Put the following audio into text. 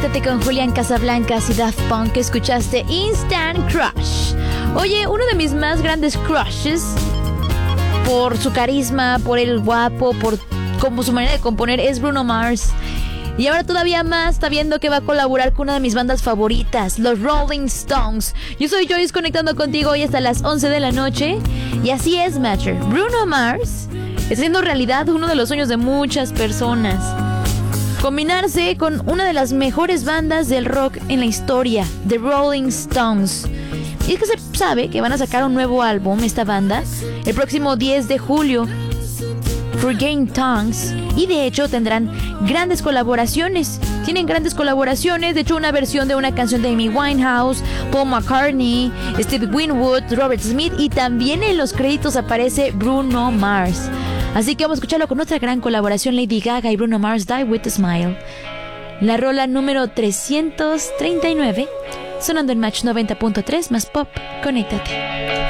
Conéctate con Julián Casablancas y Daft Punk. Escuchaste Instant Crush. Oye, uno de mis más grandes crushes, por su carisma, por el guapo, por como su manera de componer, es Bruno Mars. Y ahora todavía más está viendo que va a colaborar con una de mis bandas favoritas, los Rolling Stones. Yo soy Joyce, conectando contigo hoy hasta las 11 de la noche. Y así es, Matcher. Bruno Mars está haciendo realidad uno de los sueños de muchas personas: combinarse con una de las mejores bandas del rock en la historia, The Rolling Stones. Y es que se sabe que van a sacar un nuevo álbum, esta banda, el próximo 10 de julio, Forgotten Tongues, y de hecho tendrán grandes colaboraciones. Tienen grandes colaboraciones, de hecho una versión de una canción de Amy Winehouse, Paul McCartney, Steve Winwood, Robert Smith, y también en los créditos aparece Bruno Mars. Así que vamos a escucharlo con otra gran colaboración, Lady Gaga y Bruno Mars, Die With A Smile. La rola número 339, sonando en Match 90.3 más Pop. Conéctate.